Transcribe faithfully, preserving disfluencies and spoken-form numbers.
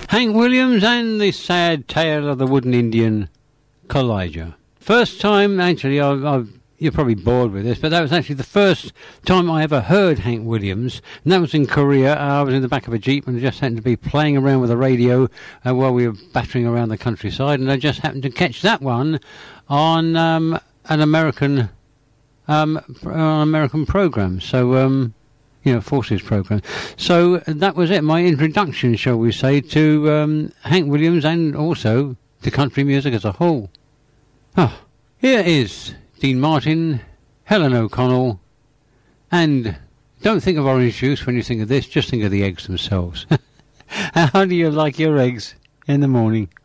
Hank Williams and the sad tale of the wooden Indian, Kalijah. First time, actually, I've, I've, you're probably bored with this, but that was actually the first time I ever heard Hank Williams, and that was in Korea. I was in the back of a Jeep, and I just happened to be playing around with the radio uh, while we were battering around the countryside, and I just happened to catch that one on um, an American um, an American program. So, um, you know, forces program. So that was it, my introduction, shall we say, to um, Hank Williams and also to country music as a whole. Oh, here is Dean Martin, Helen O'Connell, and don't think of orange juice when you think of this, just think of the eggs themselves. How do you like your eggs in the morning?